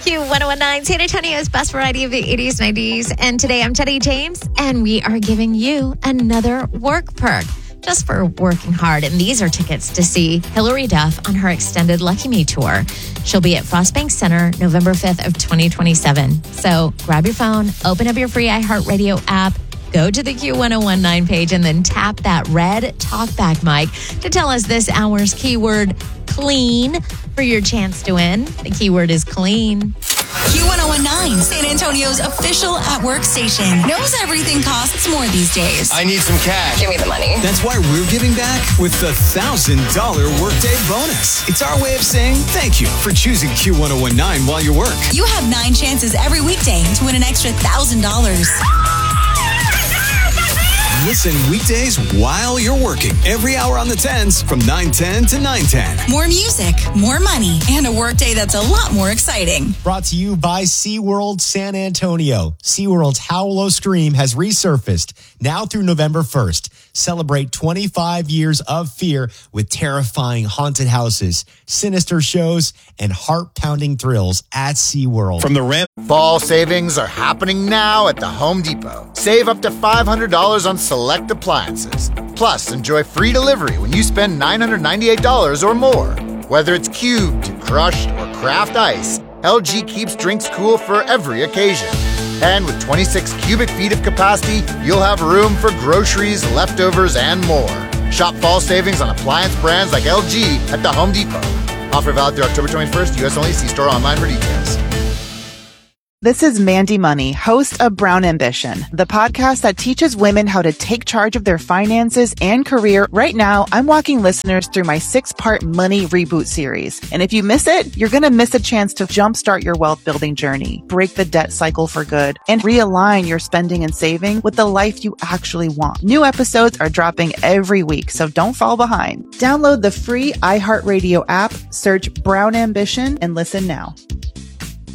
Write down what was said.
Q1019, San Antonio's best variety of the 80s, 90s. And today I'm Teddy James, and we are giving you another work perk just for working hard. And these are tickets to see Hilary Duff on her extended Lucky Me tour. She'll be at Frost Bank Center November 5th of 2027. So grab your phone, open up your free iHeartRadio app, go to the Q1019 page, and then tap that red talkback mic to tell us this hour's keyword clean for your chance to win. The keyword is clean. Q1019, San Antonio's official at-work station. Knows everything costs more these days. I need some cash. Give me the money. That's why we're giving back with the $1,000 workday bonus. It's our way of saying thank you for choosing Q1019 while you work. You have 9 chances every weekday to win an extra $1,000. Listen weekdays while you're working. Every hour on the 10s from 9:10 to 9:10. More music, more money, and a workday that's a lot more exciting. Brought to you by SeaWorld San Antonio. SeaWorld's Howlo Scream has resurfaced now through November 1st. Celebrate 25 years of fear with terrifying haunted houses, sinister shows, and heart-pounding thrills at SeaWorld. From the ramp. Fall savings are happening now at the Home Depot. Save up to $500 on select appliances. Plus, enjoy free delivery when you spend $998 or more. Whether it's cubed, crushed, or craft ice, LG keeps drinks cool for every occasion. And with 26 cubic feet of capacity, you'll have room for groceries, leftovers, and more. Shop fall savings on appliance brands like LG at the Home Depot. Offer valid through October 21st, U.S. only. See store online for details. This is Mandy Money, host of Brown Ambition, the podcast that teaches women how to take charge of their finances and career. Right now, I'm walking listeners through my 6-part money reboot series. And if you miss it, you're going to miss a chance to jumpstart your wealth building journey, break the debt cycle for good, and realign your spending and saving with the life you actually want. New episodes are dropping every week, so don't fall behind. Download the free iHeartRadio app, search Brown Ambition, and listen now.